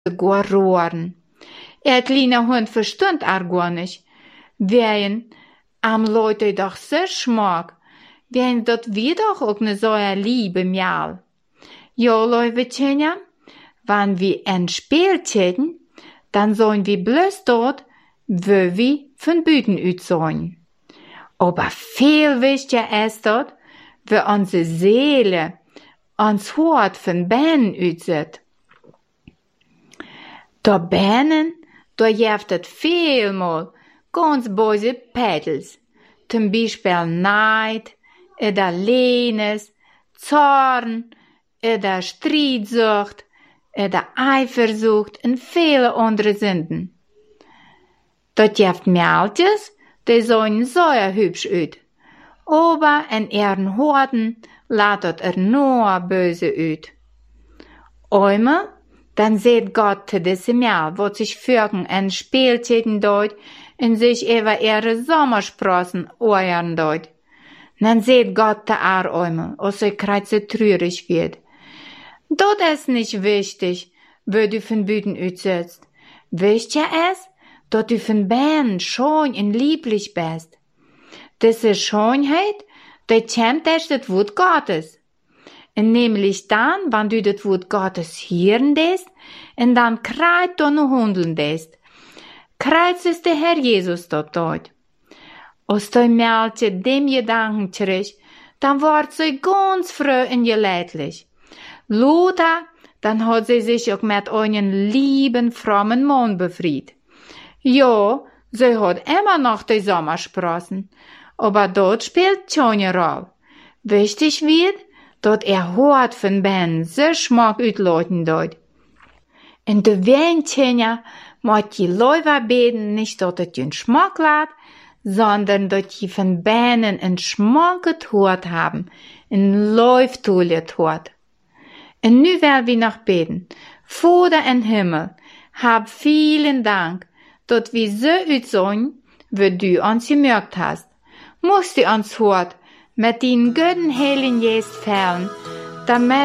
roeren. Kleiner Hund verstund gar nicht. Wen am Leute doch so schmack, wen dat wir doch auch ne so liebe Mial. Ja, Leute, Tjenja, wenn wir ein Spiel täten, dann sollen wir bloß dort, wo wir von Büten ut sein. Aber viel wichtiger ist dort, wo unsere Seele, uns Hort von Beinen utset. Da Beinen, da jeft het vielmal ganz böse Pädels. Zum Beispiel Neid, oder Lehnes, Zorn, oder Streitsucht, oder Eifersucht und viele andere Sünden. Dat jeft Mädels, die sehen so hübsch uit. Aber in ihren Horten laat het nur böse uit. Einmal, dann seht Gott zu diesem Mädel, wo sich Vögel en Spieltäten deut und sich über ihre Sommersprossen euren deut. Dann seht Gott da einmal, als sie kreuz trürig wird. Dort ist nicht wichtig, wo du von Büten utsetzt. Wichtig ist, dass du von Beinen schön und lieblich bist. Diese Schönheit, die kommt durch das Wort Gottes. Und nämlich dann, wenn du das Wort Gottes hören lässt, und dann kreit du noch handeln lässt. Kreit ist der Herr Jesus dort. Als du Mädchen dem Gedanken tritt, dann wird sie ganz froh und geleidlich. Lothar, dann hat sie sich auch mit einem lieben, frommen Mann befreit. Ja, sie hat immer noch die Sommersprossen, aber dort spielt keine Rolle. Wichtig wird, dass Hort von Ben so schmack utleuten dort. Und du Tjenja, mag die Leute beten, nicht, dass es den Schmack lässt, sondern dass die von Benen einen schmacket Hort haben, ein Läuftulet Hort. Und nu werden wir noch beten. Vater im Himmel, hab vielen Dank, dass wir so utsollen, wie du uns gemerkt hast. Musst du uns Hort mit den guten Heiligen Geist fällen, damit